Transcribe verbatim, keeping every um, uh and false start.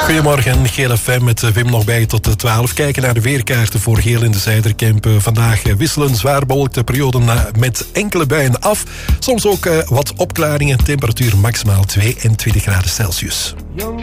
Goedemorgen, Geel F M met Wim nog bij tot de twaalf. Kijken naar de weerkaarten voor Geel in de Zijderkemp. Vandaag wisselen zwaar bewolkte perioden met enkele buien af. Soms ook wat opklaringen. Temperatuur maximaal tweeëntwintig graden Celsius. Young